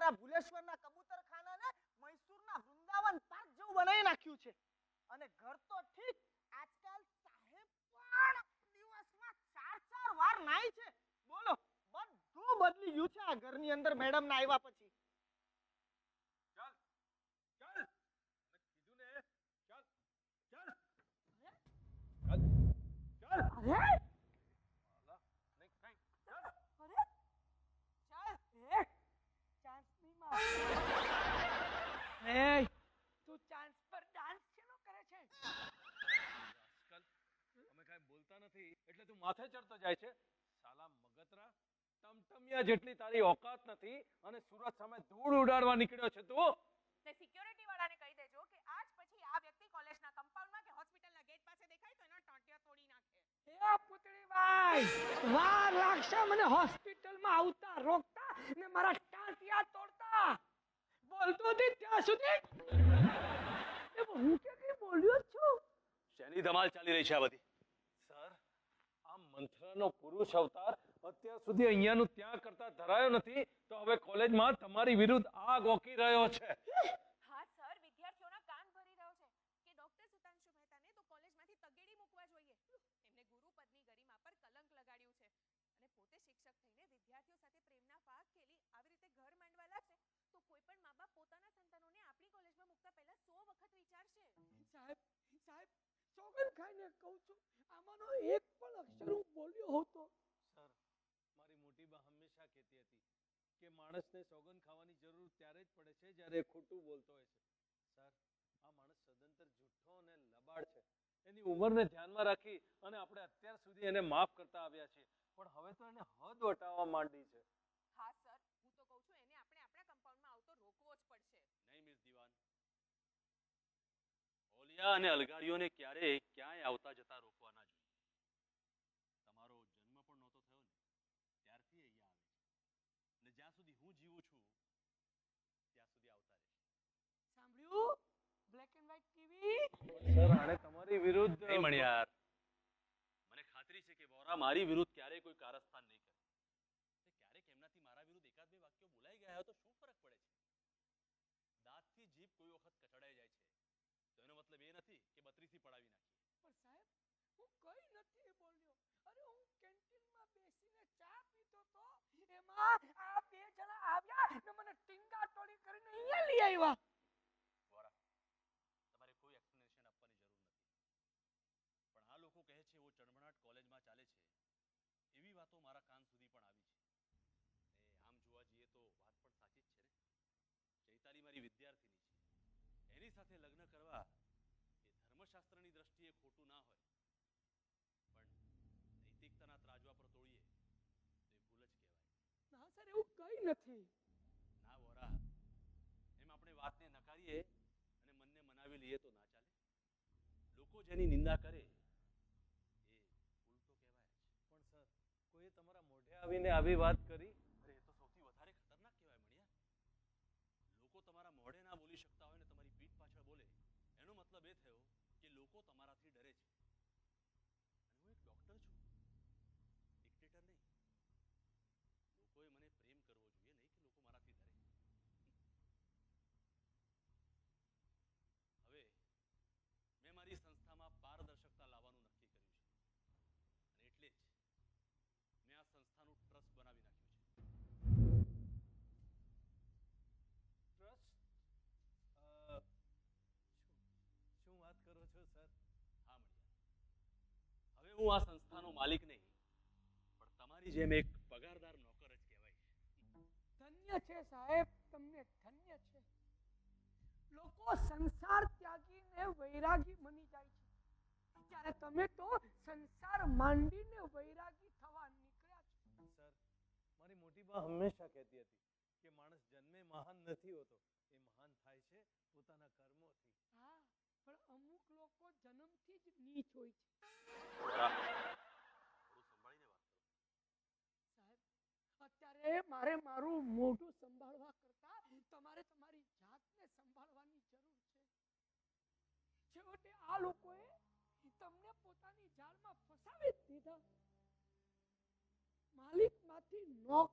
અત્યારે ભુલેશ્વરના કબૂતરખાનાને મૈસૂરના વૃંદાવન પાર્ક જેવું બનાવી નાખ્યું છે. અને ઘર તો ઠીક, આજકાલ સાહેબ પણ દિવસમાં 4 વાર નાય છે. બોલો, બધું બદલી ગયું છે આ ઘરની અંદર મેડમ ના આવ્યા પછી. ચાલ ચાલ, મેં કીધું ને, ચાલ ચાલ ચાલ ચાલ. અરે આલા નહીં કઈ ચાલ. અરે ચાલ ચાન્સ ની માં એ તું ચાન્સ પર ડાન્સ કેનો કરે છે? આજકાલ અમે કાંઈ બોલતા નથી એટલે તું માથે ચડતો જાય છે. સાલા મગતરા, ટમટમિયા જેટલી તારી ઓકાત નથી અને સુરત સામે ધૂળ ઉડાડવા નીકળ્યો છે તું. ને સિક્યોરિટી વાળાને કહી દેજો કે આજ પછી આ વ્યક્તિ કોલેજના કમ્પાઉન્ડમાં કે હોસ્પિટલના ગેટ પાસે દેખાય તો એનો ટાંટિયા તોડી નાખે. એ પુતળીભાઈ, વાર લાગશે મને હોસ્પિટલમાં આવતા રોકતા ને મારા ટાંટિયા તોડતા. બોલતો હતી ત્યાં સુધી એ હું કે કઈ બોલ્યો જ છું. શેની ધમાલ ચાલી રહી છે આ બધી? સર, આ મંત્રનો પુરુષ અવતાર અત્યાર સુધી અહીંયાનું ત્યાં કરતા ધરાયો નથી તો હવે કોલેજમાં તમારી વિરુદ્ધ આગ ઓકી રહ્યો છે. હા સર, વિદ્યાર્થીઓના કાન ભરી રહ્યો છે કે ડોક્ટર સુતાંશુ મહેતાને તો કોલેજમાંથી તગેડી મૂકવા જોઈએ. એમને ગુરુપદની ગરિમા પર કલંક લગાડ્યું છે અને પોતે શિક્ષક થઈને વિદ્યાર્થીઓ સાથે પ્રેમના ફાગ ખેલી આવી રીતે ઘર માંડવા લાગશે તો કોઈ પણ મા-બાપ પોતાના સંતાનોને આપણી કોલેજમાં મૂકતા પહેલા 100 વખત વિચારશે. સાહેબ સોગંદ ખાઈને કહું છું, આમાંનો એક પણ અક્ષર હું બોલ્યો હોતો. સર, મારી મોટી બા હંમેશા કહેતી હતી કે માણસને સોગંદ ખાવાની જરૂર ત્યારે જ પડે છે જ્યારે ખોટું બોલતો હોય છે. સર, આ માણસ સદંતર જૂઠ્ઠો અને લબાડ છે. એની ઉંમરને ધ્યાનમાં રાખી અને આપણે અત્યાર સુધી એને માફ કરતા આવ્યા છીએ, પણ હવે તો એને હદ વટાવવા માંડી છે. હા સર, હું તો કહું છું એને આપણે આપણા કમ્પાઉન્ડમાં આવતો રોકવો જ પડશે. નહીં મિસ દિવાન, ઓલિયા અને અલગાડીઓને ક્યારેય ક્યાંય આવતા જતા રોકવા ના જોઈએ. તમારો જન્મ પણ નહોતો થયો ને ત્યારથી અહીંયા આવે છે અને જ્યાં સુધી હું જીવું છું ત્યાં સુધી આવતા રહેશે. સાંભળ્યું? Black and white TV. Sir, આને તમારી વિરુદ્ધ નહીં મણિયાર. મને ખાતરી છે કે વોરા મારી વિરુદ્ધ ક્યારેય કોઈ કારસ્તાન નહીં કરે. ક્યારેક એમનાથી મારા વિરુદ્ધ એકાદ બે વાક્યો બોલાઈ ગયા હોય તો શું ફરક પડે છે? દાંતથી જીભ કોઈ વખત કચડાઈ જાય છે તો એનો મતલબ એ નથી કે 32 થી પડાવી નાખીએ. પણ સાહેબ, હું કઈ નથી બોલ્યો. અરે હું કેન્ટીનમાં બેસીને ચા પીતો તો એમાં આ બે જણા આવ્યા ને મને ટીંગા ટોળી કરીને અહીંયા લઈ આવ્યા. વોરા, તમારે કોઈ એક્સપ્લેનેશન આપવાની જરૂર નથી. પણ આ લોકો કહે છે એવો ચણમણાટ કોલેજમાં ચાલે છે એવી વાતો મારા કાન સુધી પણ આવી છે. આમ જોવા જઈએ તો વાત પણ સાચી જ છે ને. ચૈતાલી મારી વિદ્યાર્થીની છે. એની સાથે લગ્ન કરવા એ ધર્મશાસ્ત્રની દ્રષ્ટિએ ખોટું ના હોય, પણ નૈતિકતાના ત્રાજવા પર તોડીએ તો એ ભૂલ જ કહેવાય. ના સર, એવું કઈ નથી. ના વોરા, એમ આપણે વાતને નકારીએ અને મનને મનાવી લઈએ તો ના ચાલે. લોકો જેની નિંદા કરે એ ભૂલ તો કહેવાય જ. પણ સર, કોઈએ તમારા મોઢે આવીને આવી વાત કરી, અરે એ તો સૌથી વધારે ખતરનાક કહેવાય મણિયાર. લોકો તમારા મોઢે ના બોલી શકતા હોય ને તમારી પીઠ પાછળ બોલે, એનો મતલબ એ થયો કે લોકો તમારાથી ડરે છે. અને હું એક ડોક્ટર છું, ડિક્ટેટર નહીં. લોકોએ મને પ્રેમ કરવો જોઈએ, નહીં કે લોકો મારાથી ડરે. હવે મેં મારી સંસ્થામાં પારદર્શકતા લાવવાનું નક્કી કર્યું છે અને એટલે જ મેં આ સંસ્થાનું ટ્રસ્ટ બનાવી નાખ્યું છે. ટ્રસ્ટ? શું વાત કરો છો સર? હા મણિયાર, હવે હું આ સંસ્થાનો માલિક નહીં પણ તમારી જેમ એક પગારદાર નોકર જ કહેવાય. ધન્ય છે સાહેબ, તમને ધન્ય છે. લોકો સંસાર ત્યાગીને વૈરાગી બની જાય છે, ત્યારે તમે તો સંસાર માંડીને વૈરાગી થવા નીકળ્યા છો. સર, મારી મોટી બા હંમેશા કહેતી હતી કે માણસ જન્મે મહાન નથી હોતો, એ મહાન થાય છે પોતાના કર્મોથી. હા, પણ અમુક લોકો જન્મથી જ નીચ હોય છે. થોડું સંભાળીને વાત કરો. સાહેબ, અત્યારે મારે મારું મોઢું સંભાળવા કરતા તમારે તમારી જાતને સંભાળવાની જરૂર છે. છેવટે આ લોકોએ તમને પોતાની જાળમાં ફસાવી જ દીધા. માલિકમાંથી નોકર